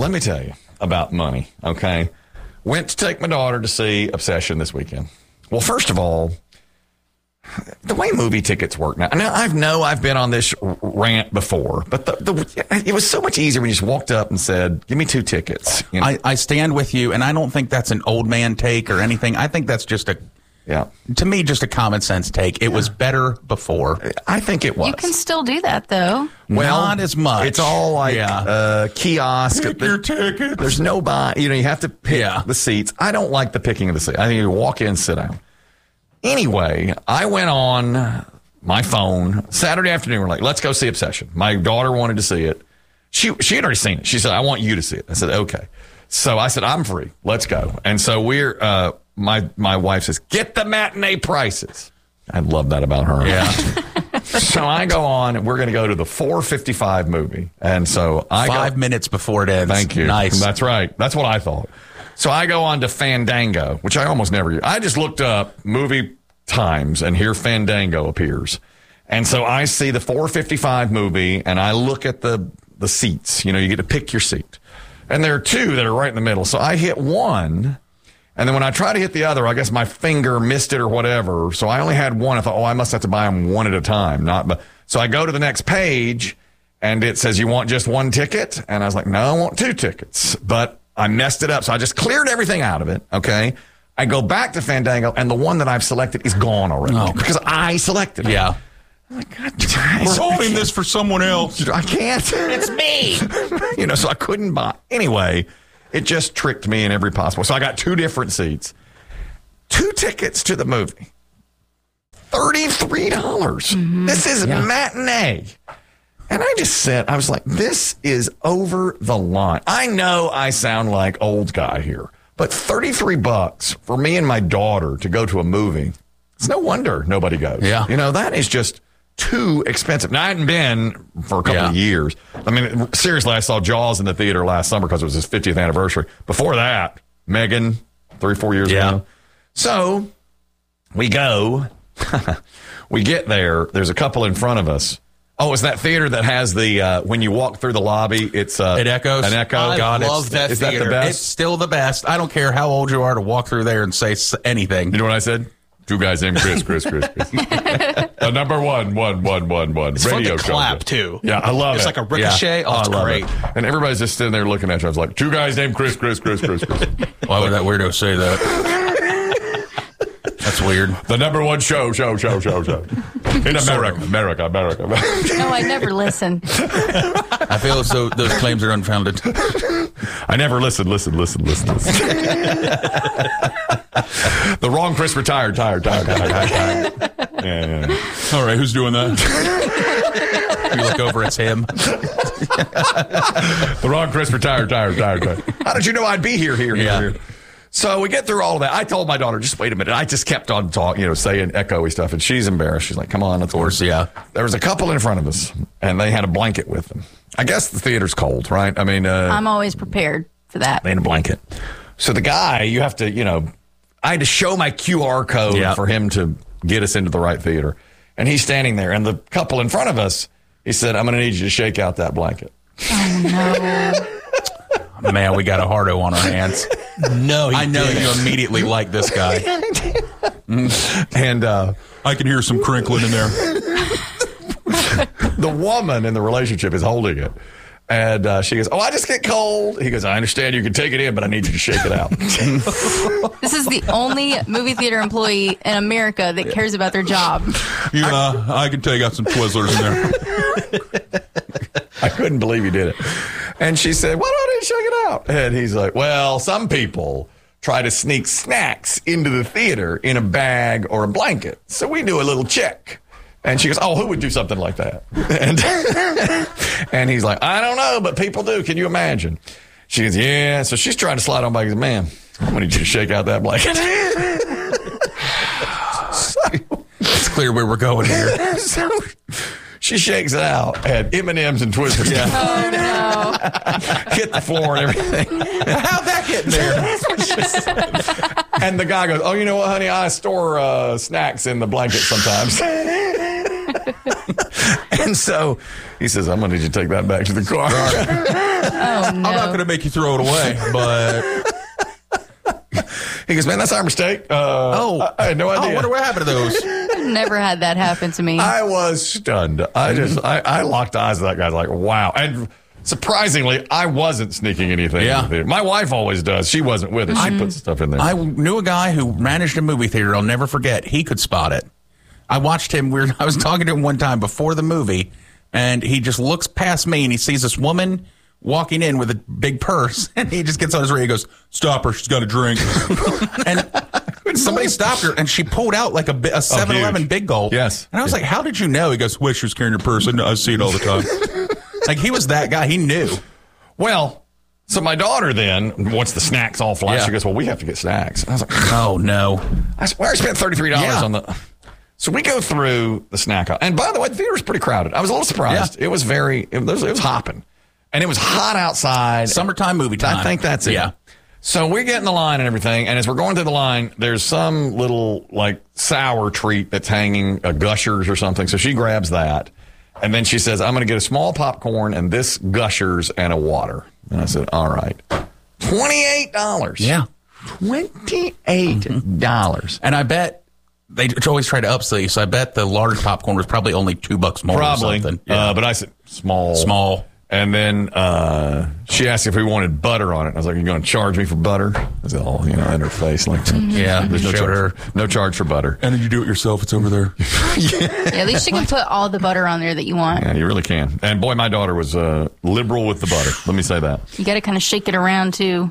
let me tell you about money, okay? Went to take my daughter to see Obsession this weekend. Well, first of all, the way movie tickets work now, I've been on this rant before, but it was so much easier when you just walked up and said, give me 2 tickets. You know? I stand with you, and I don't think that's an old man take or anything. I think that's just to me, just a common sense take. It was better before. I think it was. You can still do that, though. Well, not as much. It's all like kiosk. Pick your ticket. There's no buy. You have to pick the seats. I don't like the picking of the seat. I think you walk in, sit down. Anyway, I went on my phone Saturday afternoon. We're like, let's go see Obsession. My daughter wanted to see it. She had already seen it. She said, I want you to see it. I said, okay. So I said, I'm free. Let's go. And so we're my wife says, get the matinee prices. I love that about her. Yeah. So I go on, and we're going to go to the 4:55 movie. And so I 5 minutes before it ends. Thank you. Nice. That's right. That's what I thought. So I go on to Fandango, which I almost never use. I just looked up movie times, and here Fandango appears. And so I see the 4:55 movie, and I look at the seats. You get to pick your seat. And there are 2 that are right in the middle. So I hit one, and then when I try to hit the other, I guess my finger missed it or whatever. So I only had one. I thought, I must have to buy them one at a time. So I go to the next page, and it says, you want just 1 ticket? And I was like, no, I want 2 tickets. But I messed it up, so I just cleared everything out of it, okay? I go back to Fandango, and the one that I've selected is gone already because I selected it. Yeah. I'm like, God, we're holding this for someone else. I can't. It's me. So I couldn't buy. Anyway, it just tricked me in every possible. So I got 2 different seats. 2 tickets to the movie. $33. Mm-hmm. This is matinee. And I just said, I was like, this is over the line. I know I sound like old guy here, but $33 for me and my daughter to go to a movie, it's no wonder nobody goes. Yeah. That is just too expensive. Now, I hadn't been for a couple of years. I mean, seriously, I saw Jaws in the theater last summer because it was his 50th anniversary. Before that, Megan, 3-4 years ago. So we go. We get there. There's a couple in front of us. Oh, it's that theater that has the, when you walk through the lobby, it echoes. An echo. I love that is theater. That the best? It's still the best. I don't care how old you are to walk through there and say anything. You know what I said? 2 guys named Chris. The number one. It's radio fun to clap, too. Yeah, I love it. It's like a ricochet. Yeah. Oh, it's great. It. And everybody's just sitting there looking at you. I was like, 2 guys named Chris. Why would that weirdo say that? That's weird. The number 1 show. In America. No, I never listen. I feel as though those claims are unfounded. I never listen. The wrong Chris retired. Tired. Yeah. All right, who's doing that? You look over, it's him. The wrong Chris retired. How did you know I'd be here? So we get through all of that. I told my daughter, just wait a minute. I just kept on talking, saying echoey stuff, and she's embarrassed. She's like, come on, let's go. Of course, yeah. There was a couple in front of us, and they had a blanket with them. I guess the theater's cold, right? I mean, I'm always prepared for that. They had a blanket. So the guy, you have to, I had to show my QR code for him to get us into the right theater. And he's standing there, and the couple in front of us, he said, I'm going to need you to shake out that blanket. Oh, no. Man, we got a hardo on our hands. No, I know you immediately like this guy. And I can hear some crinkling in there. The woman in the relationship is holding it. And she goes, I just get cold. He goes, I understand you can take it in, but I need you to shake it out. This is the only movie theater employee in America that cares about their job. Yeah, I can take out some Twizzlers in there. I couldn't believe he did it. And she said, why don't he shake it out? And he's like, well, some people try to sneak snacks into the theater in a bag or a blanket. So we do a little check. And she goes, who would do something like that? And he's like, I don't know, but people do. Can you imagine? She goes, yeah. So she's trying to slide on by. He goes, man, I'm going to need you to shake out that blanket. It's clear where we're going here. So she shakes it out, and M&M's and Twizzlers Oh, no. hit the floor and everything. How'd that get in there? And the guy goes, you know what, honey? I store snacks in the blanket sometimes. And so he says, I'm going to need you to take that back to the car. Oh, no. I'm not going to make you throw it away, but... He goes, man, that's our mistake. I had no idea. I wonder what happened to those. I've never had that happen to me. I was stunned. I locked eyes with that guy like, wow. And surprisingly, I wasn't sneaking anything. Yeah. In the theater. My wife always does. She wasn't with it. She puts stuff in there. I knew a guy who managed a movie theater. I'll never forget. He could spot it. I watched him. I was talking to him one time before the movie, and he just looks past me, and he sees this woman walking in with a big purse, and he just gets on his radio and goes, stop her, she's got a drink. And somebody stopped her, and she pulled out like a 7-Eleven Big Gulp. Yes. And I was like, how did you know? He goes, well, she was carrying her purse, and I see it all the time. Like, he was that guy. He knew. Well, so my daughter then, once the snacks all fly, she goes, well, we have to get snacks. And I was like, oh, no. I spent $33 on the... So we go through the snack aisle. And by the way, the theater was pretty crowded. I was a little surprised. Yeah. It was hopping. And it was hot outside. Summertime movie time. I think that's it. Yeah. So we get in the line and everything. And as we're going through the line, there's some little like sour treat that's hanging, Gushers or something. So she grabs that. And then she says, I'm going to get a small popcorn and this Gushers and a water. And I said, all right. $28. Yeah. $28. And I bet they always try to upsell you. So I bet the large popcorn was probably only $2 more Probably. or something. Yeah. But I said, small. Small. And then she asked if we wanted butter on it. I was like, "Are you going to charge me for butter?" I said, "Oh, in her face like that." Yeah, there's showed no charge for butter. And then you do it yourself. It's over there. Yeah, at least you can put all the butter on there that you want. Yeah, you really can. And boy, my daughter was liberal with the butter. Let me say that. You got to kind of shake it around too.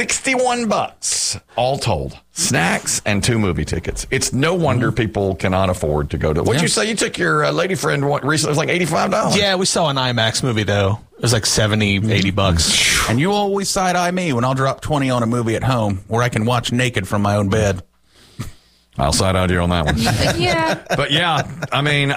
$61 all told. Snacks and 2 movie tickets. It's no wonder people cannot afford to go to. What'd you say? You took your lady friend recently? It was like $85. Yeah, we saw an IMAX movie though. It was like $70, $80. And you always side eye me when I'll drop 20 on a movie at home where I can watch naked from my own bed. I'll side out you on that one. Yeah. But yeah, I mean,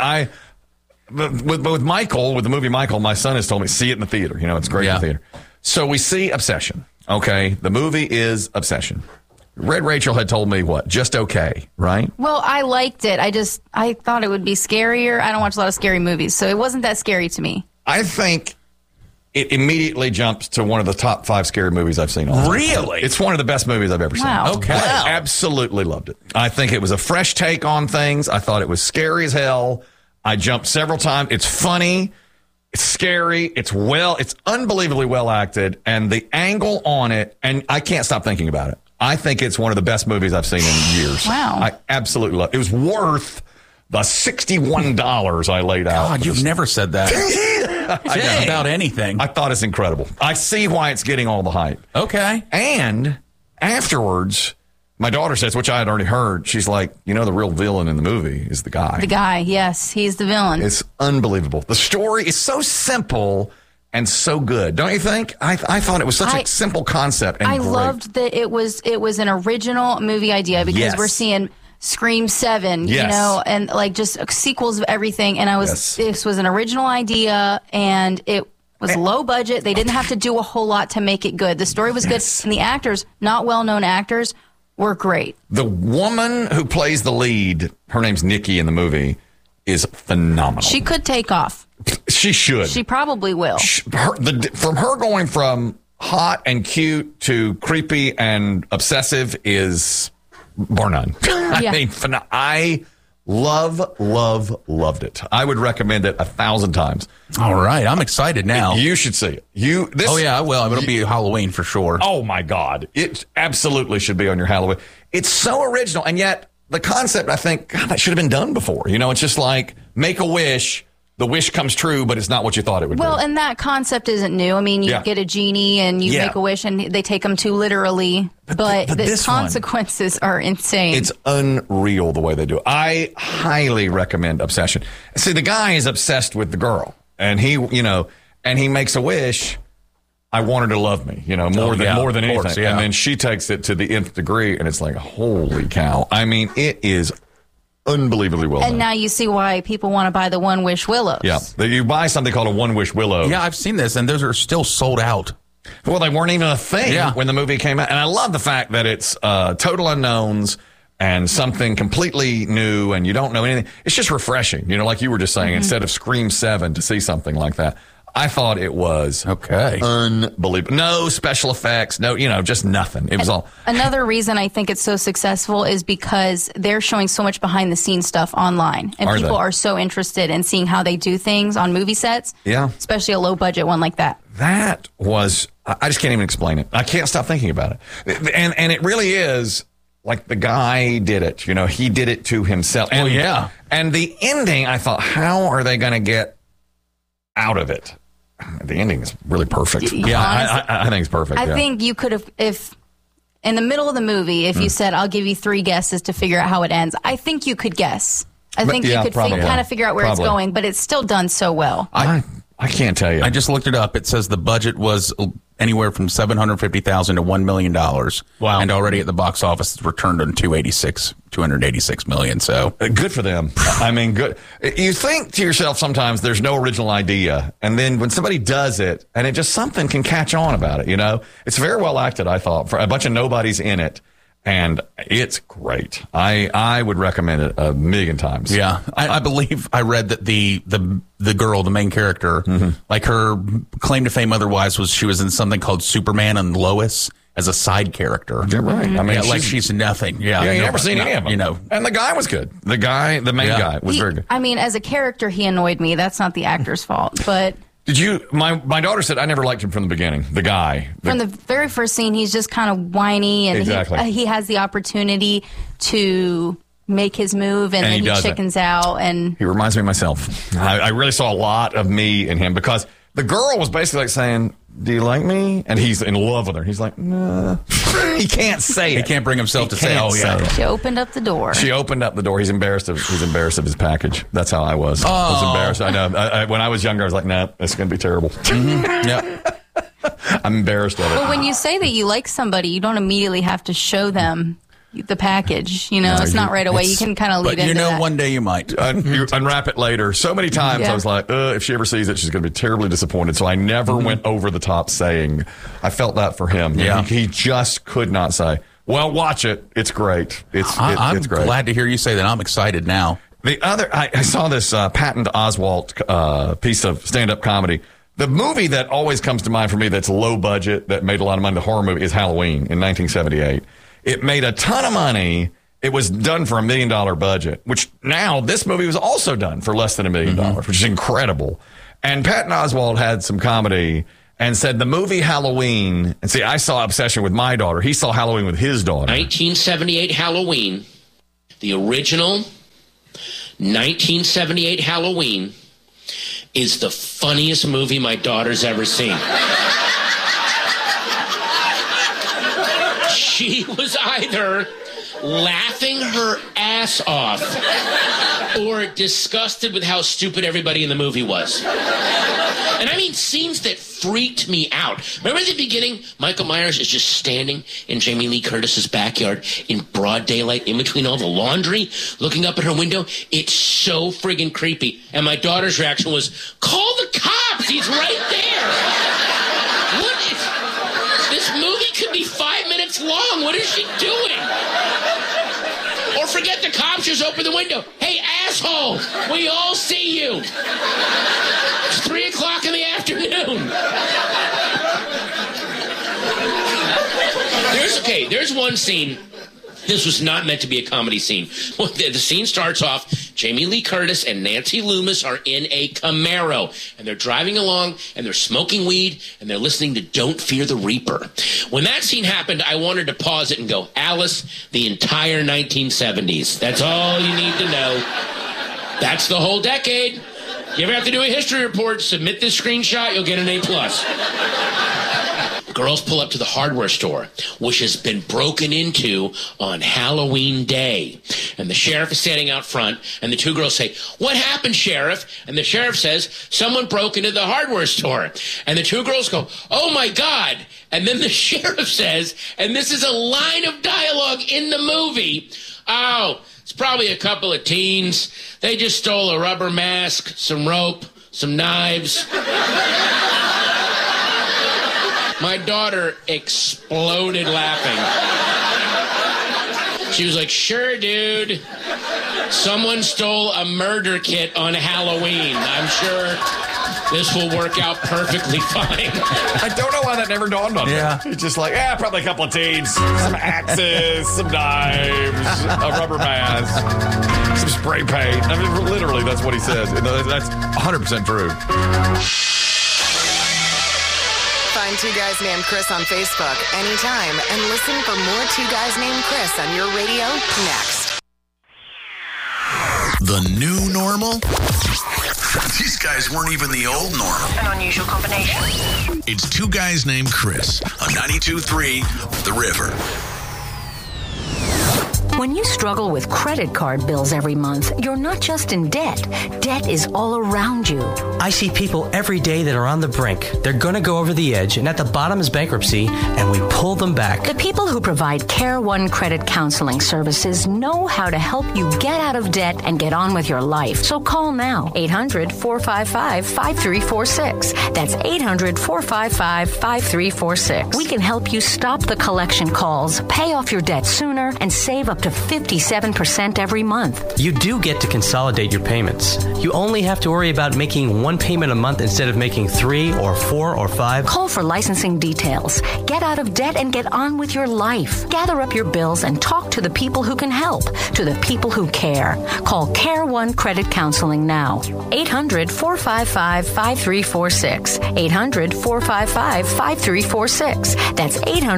with Michael, with the movie Michael, my son has told me, see it in the theater. It's great in the theater. So we see Obsession. Okay. The movie is Obsession. Red Rachel had told me what? Just okay, right? Well, I liked it. I thought it would be scarier. I don't watch a lot of scary movies, so it wasn't that scary to me. I think it immediately jumps to one of the top 5 scary movies I've seen all time. Really? It's one of the best movies I've ever seen. Wow. Okay. I absolutely loved it. I think it was a fresh take on things. I thought it was scary as hell. I jumped several times. It's funny. It's scary. It's unbelievably well acted. And the angle on it, and I can't stop thinking about it. I think it's one of the best movies I've seen in years. Wow. I absolutely love it. It was worth the $61 I laid out. God, you've never said that. About anything. I thought it's incredible. I see why it's getting all the hype. Okay. And afterwards, my daughter says, which I had already heard, she's like, the real villain in the movie is the guy. The guy, yes, he's the villain. It's unbelievable. The story is so simple and so good, don't you think? I thought it was such a simple concept and I great. loved that it was an original movie idea because Yes. we're seeing Scream 7, Yes. and like just sequels of everything. And this was an original idea, and it was low budget. They didn't have to do a whole lot to make it good. The story was good, and the actors, not well-known actors, were great. The woman who plays the lead, her name's Nikki in the movie, is phenomenal. She could take off. She should. She probably will. From her going from hot and cute to creepy and obsessive is bar none. Yeah. I mean, I loved it. I would recommend it 1,000 times. All right. I'm excited now. You should see it. Oh, yeah, I will. It'll be Halloween for sure. Oh, my God. It absolutely should be on your Halloween. It's so original. And yet the concept, I think, God, that should have been done before. It's just like make a wish. The wish comes true, but it's not what you thought it would be. Well, and that concept isn't new. I mean, you get a genie and you make a wish and they take them too literally. But the consequences are insane. It's unreal the way they do it. I highly recommend Obsession. See, the guy is obsessed with the girl. And he makes a wish. I want her to love me, more than anything. Course, yeah. And then she takes it to the nth degree, and it's like, holy cow. I mean, it is unbelievably well done. And now you see why people want to buy the One Wish Willows. Yeah. You buy something called a One Wish Willow. Yeah, I've seen this, and those are still sold out. Well, they weren't even a thing when the movie came out. And I love the fact that it's total unknowns and something completely new, and you don't know anything. It's just refreshing, like you were just saying, instead of Scream 7 to see something like that. I thought it was unbelievable. No special effects, no, just nothing. It was all. Another reason I think it's so successful is because they're showing so much behind the scenes stuff online. And people are so interested in seeing how they do things on movie sets. Yeah. Especially a low budget one like that. That was, I just can't even explain it. I can't stop thinking about it. And it really is like the guy did it. He did it to himself. And, and the ending, I thought, how are they going to get out of it? The ending is really perfect. Yeah, honestly, I think it's perfect. I think you could have, if in the middle of the movie, if you said, I'll give you 3 guesses to figure out how it ends, I think you could guess. I think you could kind of figure out where it's going, but it's still done so well. I can't tell you. I just looked it up. It says the budget was anywhere from $750,000 to $1 million. Wow. And already at the box office, it's returned on $286 million. So good for them. I mean, good. You think to yourself sometimes there's no original idea. And then when somebody does it and it just something can catch on about it, it's very well acted, I thought, for a bunch of nobodies in it. And it's great. I would recommend it a million times. Yeah. I believe I read that the girl, the main character, like her claim to fame otherwise was she was in something called Superman and Lois as a side character. You're right. I mean, she's nothing. Yeah. You never seen any of them. And the guy was good. The main guy was very good. I mean, as a character, he annoyed me. That's not the actor's fault, but. Did you? My daughter said I never liked him from the beginning. The guy. From the very first scene, he's just kind of whiny, and he has the opportunity to make his move, and then he chickens out. And he reminds me of myself. I really saw a lot of me in him because the girl was basically like saying, "Do you like me?" And he's in love with her. He's like, "Nah." He can't say it. He can't bring himself to say, "Oh yeah." She opened up the door. She opened up the door. He's embarrassed of his package. That's how I was. I was embarrassed. I know. When I was younger, I was like, "Nah, it's going to be terrible." Yeah. I'm embarrassed of it. Well, when you say that you like somebody, you don't immediately have to show them the package. It's not right away. You can kind of lead into that. One day you might. You unwrap it later. So many times I was like, if she ever sees it, she's going to be terribly disappointed. So I never went over the top saying, I felt that for him. Yeah. He just could not say, well, watch it. It's great. I'm it's great. glad to hear you say that. I'm excited now. The other, I saw this Patton Oswalt piece of stand-up comedy. The movie that always comes to mind for me that's low budget, that made a lot of money, the horror movie, is Halloween in 1978. It made a ton of money. It was done for $1 million budget, which now this movie was also done for less than $1 million, which is incredible. And Patton Oswalt had some comedy and said the movie Halloween, and see, I saw Obsession with my daughter. He saw Halloween with his daughter. 1978 Halloween, the original 1978 Halloween is the funniest movie my daughter's ever seen. She was either laughing her ass off or disgusted with how stupid everybody in the movie was. And I mean scenes that freaked me out. Remember at the beginning, Michael Myers is just standing in Jamie Lee Curtis's backyard in broad daylight in between all the laundry, looking up at her window. It's so friggin' creepy. And my daughter's reaction was, call the cops! He's right there! This movie could be 5 minutes long. What is she doing? Or forget the cops, just open the window. Hey, asshole, we all see you. It's 3 o'clock in the afternoon. There's one scene. This was not meant to be a comedy scene. Well, the scene starts off, Jamie Lee Curtis and Nancy Loomis are in a Camaro, and they're driving along, and they're smoking weed, and they're listening to Don't Fear the Reaper. When that scene happened, I wanted to pause it and go, Alice, the entire 1970s. That's all you need to know. That's the whole decade. You ever have to do a history report, submit this screenshot, you'll get an A+. Girls pull up to the hardware store, which has been broken into on Halloween Day. And the sheriff is standing out front, and the two girls say, what happened, Sheriff? And the sheriff says, someone broke into the hardware store. And the two girls go, oh my God. And then the sheriff says, and this is a line of dialogue in the movie, oh, it's probably a couple of teens. They just stole a rubber mask, some rope, some knives. My daughter exploded laughing. She was like, sure, dude. Someone stole a murder kit on Halloween. I'm sure this will work out perfectly fine. I don't know why that never dawned on me. It's just like, probably a couple of teens, some axes, some knives, a rubber mask, some spray paint. I mean, literally, that's what he says. That's 100% true. Find Two Guys Named Chris on Facebook anytime and listen for more Two Guys Named Chris on your radio next. The new normal? These guys weren't even the old normal. An unusual combination. It's Two Guys Named Chris on 92.3 The River. When you struggle with credit card bills every month, you're not just in debt. Debt is all around you. I see people every day that are on the brink. They're going to go over the edge, and at the bottom is bankruptcy, and we pull them back. The people who provide Care One Credit Counseling Services know how to help you get out of debt and get on with your life. So call now, 800-455-5346. That's 800-455-5346. We can help you stop the collection calls, pay off your debt sooner, and save up to 57% every month. You do get to consolidate your payments. You only have to worry about making one payment a month instead of making 3 or 4 or 5. Call for licensing details. Get out of debt and get on with your life. Gather up your bills and talk to the people who can help, to the people who care. Call Care One Credit Counseling now. 800-455-5346. 800-455-5346. That's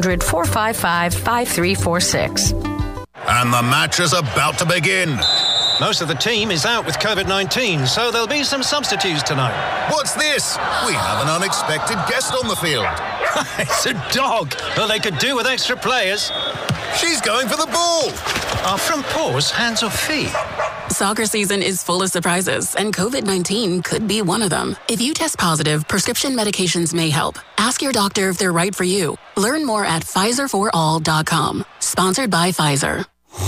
800-455-5346. And the match is about to begin. Most of the team is out with COVID-19, so there'll be some substitutes tonight. What's this? We have an unexpected guest on the field. It's a dog. Well, they could do with extra players. She's going for the ball. Are front paws hands or feet? Soccer season is full of surprises, and COVID-19 could be one of them. If you test positive, prescription medications may help. Ask your doctor if they're right for you. Learn more at PfizerForAll.com. Sponsored by Pfizer.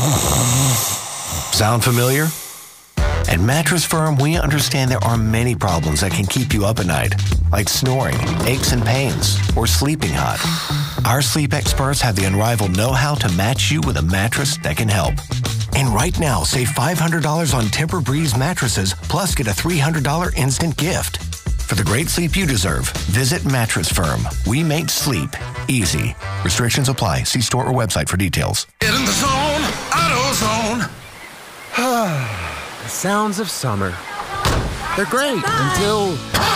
Sound familiar? At Mattress Firm, we understand there are many problems that can keep you up at night, like snoring, aches and pains, or sleeping hot. Our sleep experts have the unrivaled know-how to match you with a mattress that can help. And right now, save $500 on Tempur-Breeze mattresses, plus get a $300 instant gift. For the great sleep you deserve, visit Mattress Firm. We make sleep easy. Restrictions apply. See store or website for details. Get in the zone, AutoZone. The sounds of summer. They're great until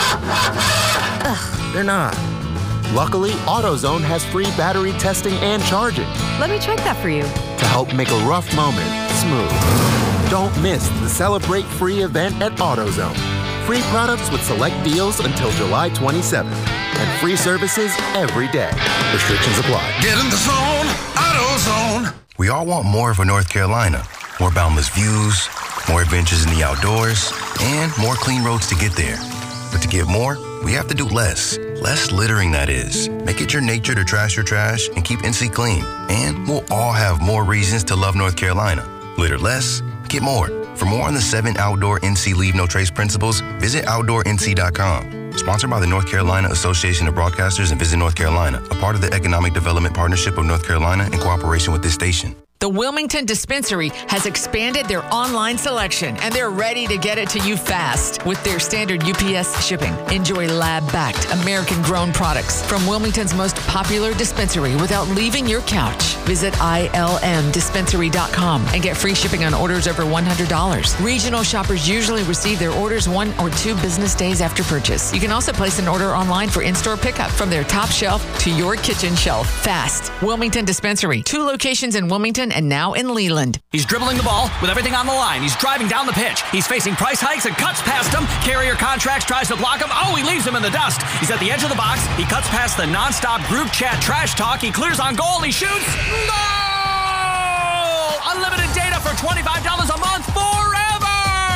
they're not. Luckily, AutoZone has free battery testing and charging. Let me check that for you. To help make a rough moment smooth. Don't miss the Celebrate Free event at AutoZone. Free products with select deals until July 27th. And free services every day. Restrictions apply. Get in the zone, AutoZone. We all want more for North Carolina. More boundless views, more adventures in the outdoors, and more clean roads to get there. But to get more, we have to do less. Less littering, that is. Make it your nature to trash your trash and keep NC clean. And we'll all have more reasons to love North Carolina. Litter less, get more. For more on the 7 Outdoor NC Leave No Trace principles, visit OutdoorNC.com. Sponsored by the North Carolina Association of Broadcasters and Visit North Carolina, a part of the Economic Development Partnership of North Carolina in cooperation with this station. The Wilmington Dispensary has expanded their online selection, and they're ready to get it to you fast with their standard UPS shipping. Enjoy lab-backed, American-grown products from Wilmington's most popular dispensary without leaving your couch. Visit ilmdispensary.com and get free shipping on orders over $100. Regional shoppers usually receive their orders 1 or 2 business days after purchase. You can also place an order online for in-store pickup from their top shelf to your kitchen shelf. Fast. Wilmington Dispensary. 2 locations in Wilmington and now in Leland. He's dribbling the ball with everything on the line. He's driving down the pitch. He's facing price hikes and cuts past him. Carrier Contracts tries to block him. Oh, he leaves him in the dust. He's at the edge of the box. He cuts past the nonstop group chat trash talk. He clears on goal. He shoots. Goal! Unlimited data for $25 a month forever. Visit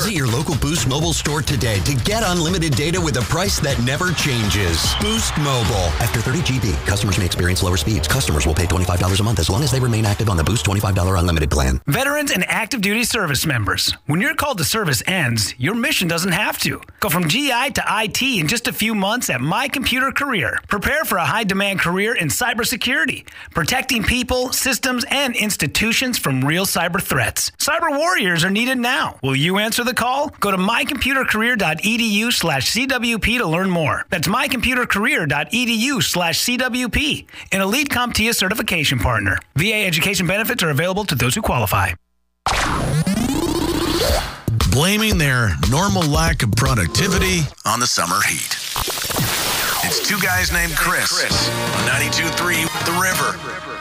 Visit your local Boost Mobile store today to get unlimited data with a price that never changes. Boost Mobile. After 30 GB, customers may experience lower speeds. Customers will pay $25 a month as long as they remain active on the Boost $25 unlimited plan. Veterans and active duty service members. When your call to service ends, your mission doesn't have to. Go from GI to IT in just a few months at My Computer Career. Prepare for a high-demand career in cybersecurity, protecting people, systems, and institutions from real cyber threats. Cyber warriors are needed now. Will you answer the call? Go to mycomputercareer.edu/CWP to learn more. That's mycomputercareer.edu/CWP, an elite CompTIA certification partner. VA education benefits are available to those who qualify. Blaming their normal lack of productivity on the summer heat. It's Two Guys Named Chris on 92.3 The River.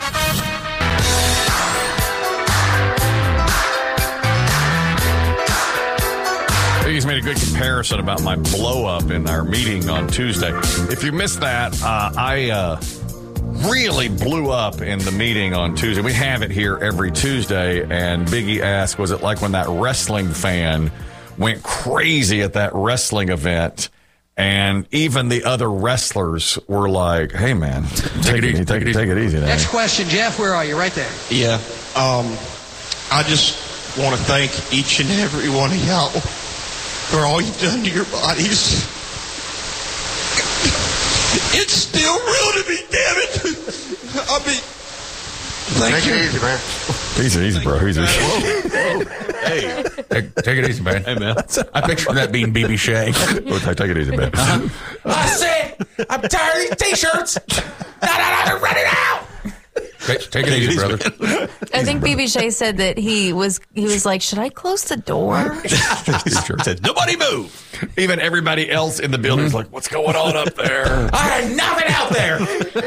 He's made a good comparison about my blow up in our meeting on Tuesday. If you missed that, I really blew up in the meeting on Tuesday. We have it here every Tuesday, and Biggie asked, was it like when that wrestling fan went crazy at that wrestling event? And even the other wrestlers were like, hey, man, take it easy. Next question, Jeff, where are you? Right there. Yeah. I just want to thank each and every one of y'all for all you've done to your bodies. It's still real to me, damn it. I mean, thank you. Take it easy, man. Easy, bro. Easy. Whoa. Hey, take it easy, man. Hey, man. I picture that being BB Shea. Take it easy, man. I said, I'm tired of these T-shirts. No, run it out. Take it easy, brother. I think BB Shea said that he was like, should I close the door? Said, nobody move. Even everybody else in the building's like, what's going on up there? I had nothing out there.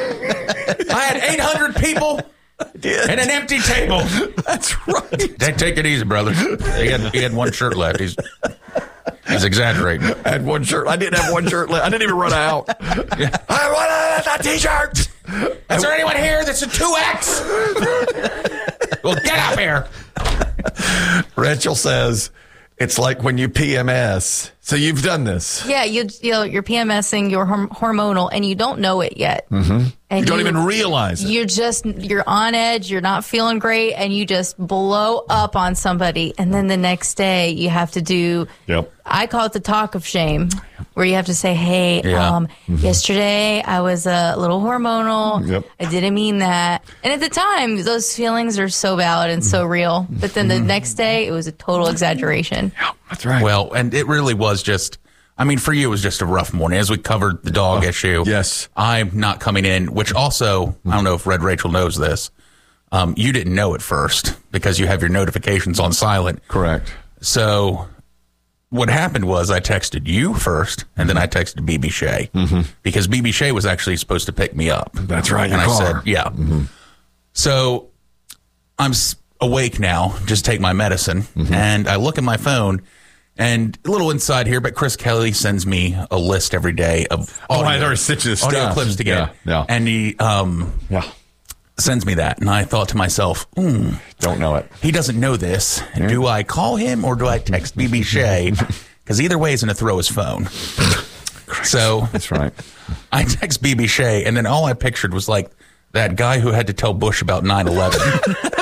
I had 800 people and an empty table. That's right. Take it easy, brother. He had one shirt left. He's exaggerating. I had one shirt. I didn't have one shirt left. I didn't even run out. Yeah. I want a T-shirt. Is there anyone here that's a 2X? Well, get up here. Rachel says it's like when you PMS. So you've done this. Yeah, you're PMSing, you're hormonal, and you don't know it yet. Mm-hmm. And you don't even realize it. You're on edge, you're not feeling great, and you just blow up on somebody. And then the next day you have to do, I call it the talk of shame, where you have to say, hey, yesterday I was a little hormonal. Yep. I didn't mean that. And at the time, those feelings are so valid and so real. But then the next day, it was a total exaggeration. Yeah, that's right. Well, and it really was just, I mean, for you, it was just a rough morning. As we covered the dog issue. Yes. I'm not coming in, which also, I don't know if Red Rachel knows this. You didn't know at first because you have your notifications on silent. Correct. So what happened was I texted you first, and then I texted BB Shea because BB Shea was actually supposed to pick me up. That's right. And I said, yeah. Mm-hmm. So I'm awake now, just take my medicine, and I look at my phone. And a little inside here, but Chris Kelly sends me a list every day of audio clips to get. Yeah. And he sends me that. And I thought to myself, don't know it. He doesn't know this. Yeah. Do I call him or do I text BB Shea? Because either way, he's going to throw his phone. So that's right. I text BB Shea, and then all I pictured was like that guy who had to tell Bush about 9/11.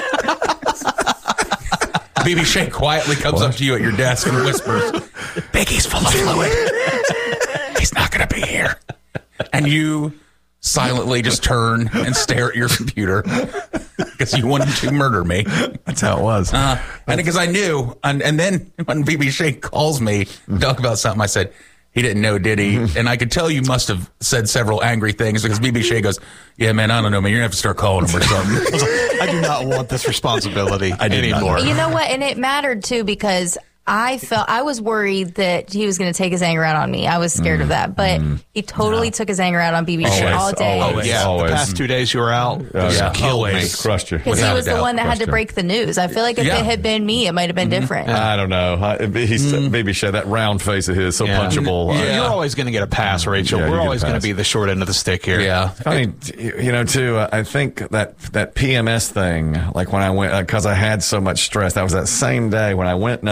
BB Shea quietly comes up to you at your desk and whispers, Biggie's full of fluid. He's not going to be here. And you silently just turn and stare at your computer because you wanted to murder me. That's how it was. And because I knew. And then when BB Shea calls me to talk about something, I said, he didn't know, did he? And I could tell you must have said several angry things because BB Shea goes, yeah, man, I don't know, man. You're going to have to start calling him or something. I do not want this responsibility anymore. You know what? And it mattered, too, because I was worried that he was going to take his anger out on me. I was scared of that. But he totally took his anger out on BB Shea all day. Always. The past 2 days you were out, killed me. Crushed you. Because he was the one that had to break the news. I feel like if it had been me, it might have been different. I don't know. BB Shea, that round face of his, so punchable. You're always going to get a pass, Rachel. We're always going to be the short end of the stick here. Yeah. I mean, too, I think that PMS thing, like when I went, because I had so much stress, that was that same day when I went nuts. A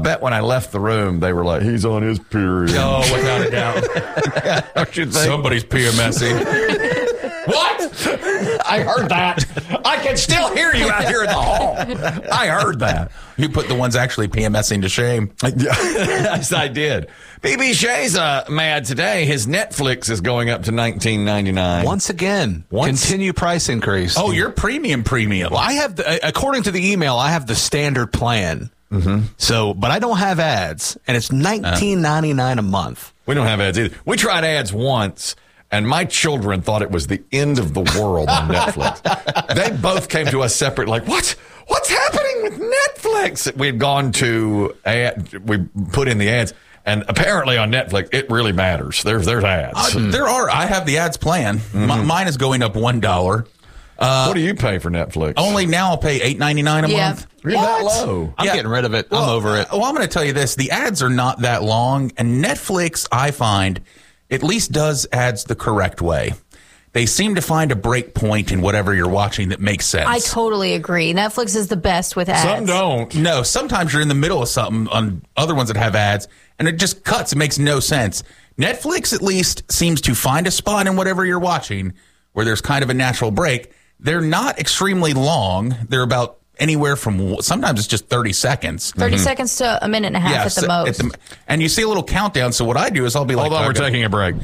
bet when I left the room, they were like, he's on his period. Oh, without a doubt. Don't you think? Somebody's PMSing. What? I heard that. I can still hear you out here in the hall. I heard that. You put the ones actually PMSing to shame. Yes, I did. BB Shay's mad today. His Netflix is going up to $19.99. Once again, continue price increase. Oh, you're premium. Well, I have, according to the email, I have the standard plan. Mm-hmm. So, but I don't have ads, and it's $19.99 a month. We don't have ads either. We tried ads once. And my children thought it was the end of the world on Netflix. They both came to us separate, like, what's happening with Netflix? We had gone to we put in the ads, and apparently on Netflix it really matters. There's ads. There are. I have the ads plan. Mine is going up $1. What do you pay for Netflix? Only now I'll pay $8.99 a month. You're that low. I'm getting rid of it. I'm over it. Well, I'm going to tell you this: the ads are not that long, and Netflix, I find, at least does ads the correct way. They seem to find a break point in whatever you're watching that makes sense. I totally agree. Netflix is the best with ads. Some don't. No, sometimes you're in the middle of something on other ones that have ads, and it just cuts. It makes no sense. Netflix at least seems to find a spot in whatever you're watching where there's kind of a natural break. They're not extremely long. They're about anywhere from, sometimes it's just 30 seconds. 30 seconds to a minute and a half at the most. And you see a little countdown. So what I do is I'll be like, hold on, we're taking a break.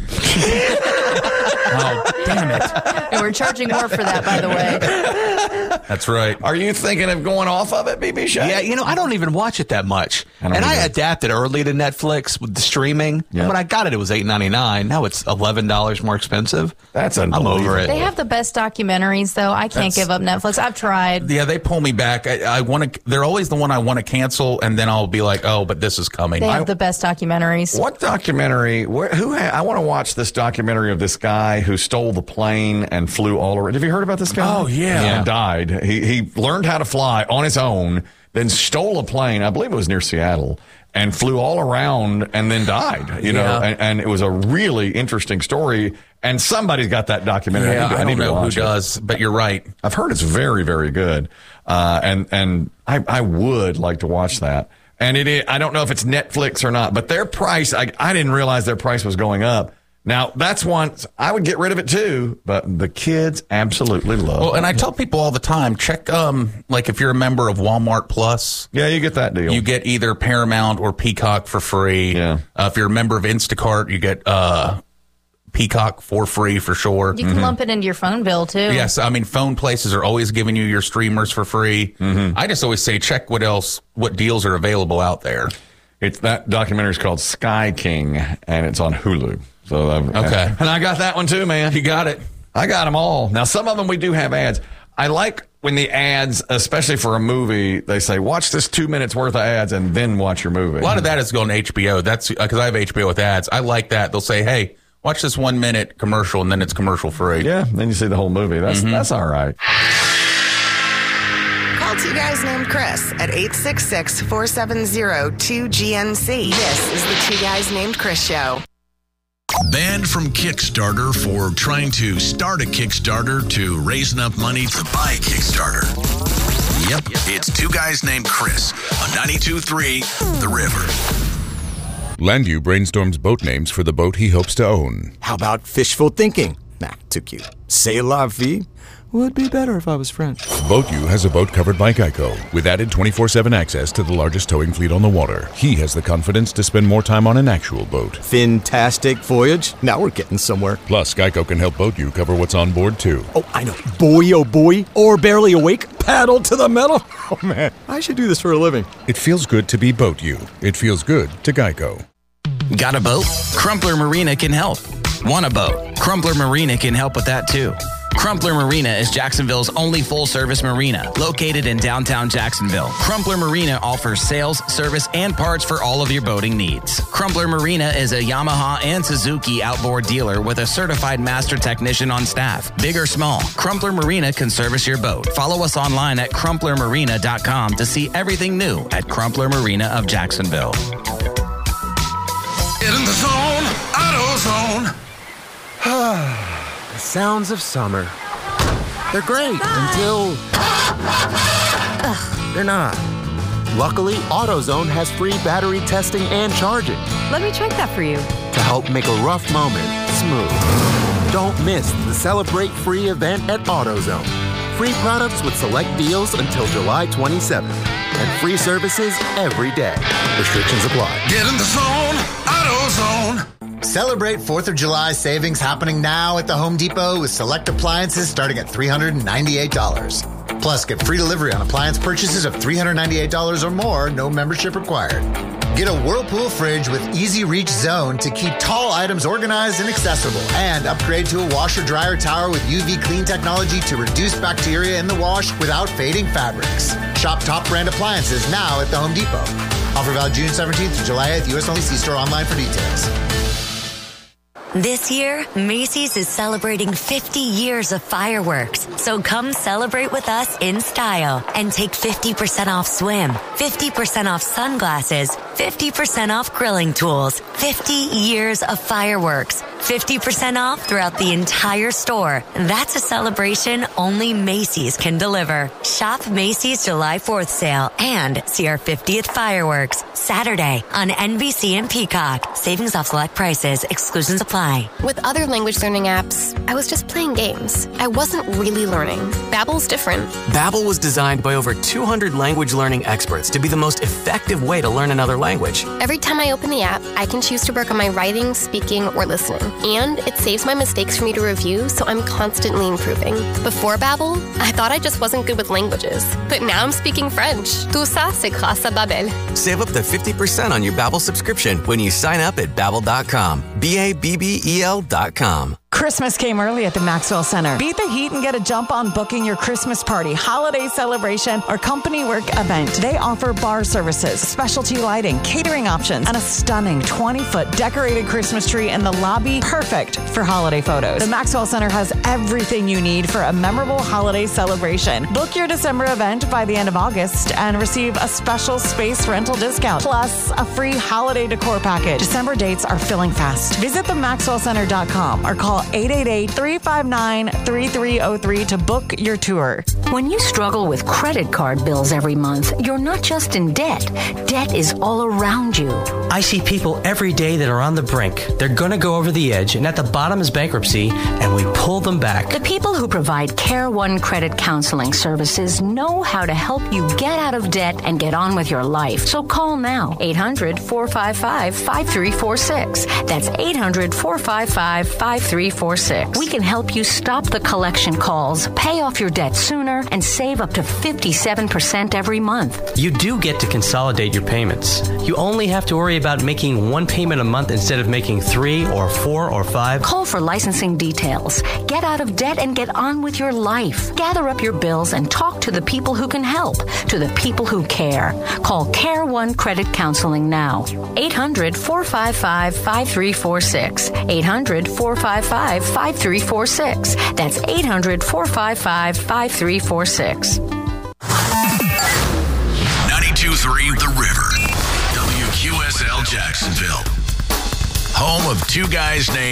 Oh, damn it. And we're charging more for that, by the way. That's right. Are you thinking of going off of it, BB Shay? Yeah, I don't even watch it that much. I adapted early to Netflix with the streaming. Yeah. And when I got it, it was $8.99. Now it's $11 more expensive. That's unbelievable. I'm over it. They have the best documentaries, though. I can't give up Netflix. I've tried. Yeah, they pull me back. I want to. They're always the one I want to cancel, and then I'll be like, oh, but this is coming. They have the best documentaries. What documentary? I want to watch this documentary of this guy who stole the plane and flew all around. Have you heard about this guy? Oh, yeah. And died. He learned how to fly on his own, then stole a plane, I believe it was near Seattle, and flew all around and then died. You know, and it was a really interesting story. And somebody's got that documentary. Yeah, I don't know who does, but you're right. I've heard it's very, very good. And I would like to watch that. And I don't know if it's Netflix or not, but their price, I didn't realize their price was going up. Now, that's one, I would get rid of it too, but the kids absolutely love it. Well, and I tell people all the time, check, like if you're a member of Walmart Plus. Yeah, you get that deal. You get either Paramount or Peacock for free. Yeah. If you're a member of Instacart, you get Peacock for free for sure. You can lump it into your phone bill, too. Yes, I mean, phone places are always giving you your streamers for free. Mm-hmm. I just always say, check what deals are available out there. That documentary is called Sky King, and it's on Hulu. So okay. And I got that one too, man. You got it. I got them all. Now, some of them we do have ads. I like when the ads, especially for a movie, they say, watch this 2 minutes worth of ads and then watch your movie. A lot of that is going to HBO. That's because I have HBO with ads. I like that. They'll say, hey, watch this 1 minute commercial, and then it's commercial free. Yeah, then you see the whole movie. That's all right. Call Two Guys Named Chris at 866-470-2GNC. This is the Two Guys Named Chris Show. Banned from Kickstarter for trying to start a Kickstarter to raise enough money to buy a Kickstarter. Yep, it's Two Guys Named Chris on 92.3 The River. Landu brainstorms boat names for the boat he hopes to own. How about fishful thinking? Nah, too cute. C'est la vie? Would be better if I was French. BoatU has a boat covered by Geico with added 24/7 access to the largest towing fleet on the water. He has the confidence to spend more time on an actual boat. Fantastic voyage. Now we're getting somewhere. Plus, Geico can help BoatU cover what's on board, too. Oh, I know. Boy, oh boy. Or barely awake. Paddle to the metal. Oh, man. I should do this for a living. It feels good to be BoatU. It feels good to Geico. Got a boat? Crumpler Marina can help. Want a boat? Crumpler Marina can help with that, too. Crumpler Marina is Jacksonville's only full-service marina, located in downtown Jacksonville. Crumpler Marina offers sales, service, and parts for all of your boating needs. Crumpler Marina is a Yamaha and Suzuki outboard dealer with a certified master technician on staff. Big or small, Crumpler Marina can service your boat. Follow us online at crumplermarina.com to see everything new at Crumpler Marina of Jacksonville. In the zone, AutoZone. The sounds of summer. They're great until they're not. Luckily, AutoZone has free battery testing and charging Let me check that for you. to help make a rough moment smooth. Don't miss the Celebrate Free event at AutoZone. Free products with select deals until July 27th. And free services every day. Restrictions apply. Get in the zone, AutoZone. Celebrate 4th of July savings happening now at the Home Depot with select appliances starting at $398. Plus, get free delivery on appliance purchases of $398 or more, no membership required. Get a Whirlpool fridge with Easy Reach Zone to keep tall items organized and accessible. And upgrade to a washer-dryer tower with UV clean technology to reduce bacteria in the wash without fading fabrics. Shop top brand appliances now at the Home Depot. Offer valid June 17th to July 8th. U.S. only. See store online for details. This year, Macy's is celebrating 50 years of fireworks. So come celebrate with us in style and take 50% off swim, 50% off sunglasses, 50% off grilling tools, 50 years of fireworks, 50% off throughout the entire store. That's a celebration only Macy's can deliver. Shop Macy's July 4th sale and see our 50th fireworks Saturday on NBC and Peacock. Savings off select prices. Exclusions apply. With other language learning apps, I was just playing games. I wasn't really learning. Babbel's different. Babbel was designed by over 200 language learning experts to be the most effective way to learn another language. Every time I open the app, I can choose to work on my writing, speaking, or listening. And it saves my mistakes for me to review, so I'm constantly improving. Before Babbel, I thought I just wasn't good with languages. But now I'm speaking French. Tout ça, c'est grâce à Babbel. Save up to 50% on your Babbel subscription when you sign up at Babbel.com. BABBEL.com. Christmas came early at the Maxwell Center. Beat the heat and get a jump on booking your Christmas party, holiday celebration, or company work event. They offer bar services, specialty lighting, catering options, and a stunning 20-foot decorated Christmas tree in the lobby, perfect for holiday photos. The Maxwell Center has everything you need for a memorable holiday celebration. Book your December event by the end of August and receive a special space rental discount, plus a free holiday decor package. December dates are filling fast. Visit themaxwellcenter.com or call 888-359-3303 to book your tour. When you struggle with credit card bills every month, you're not just in debt. Debt is all around you. I see people every day that are on the brink. They're going to go over the edge, and at the bottom is bankruptcy, and we pull them back. The people who provide Care One Credit Counseling Services know how to help you get out of debt and get on with your life. So call now, 800-455-5346. That's 800-455-5346. We can help you stop the collection calls, pay off your debt sooner, and save up to 57% every month. You do get to consolidate your payments. You only have to worry about making one payment a month instead of making 3 or 4 or 5. Call for licensing details. Get out of debt and get on with your life. Gather up your bills and talk to the people who can help, to the people who care. Call Care One Credit Counseling now. 800-455-5346. 800-455-5346. That's 800-455-5346. 92.3 The River. WQSL Jacksonville. Home of two guys named